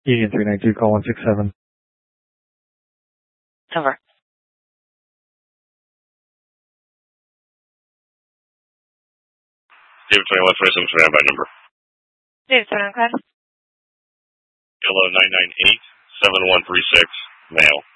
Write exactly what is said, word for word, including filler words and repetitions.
Union three nine two, call one six seven. Over. David twenty-one, twenty-seven, standby number. David twenty-one, code. Hello, nine nine eight, seven one three six, mail.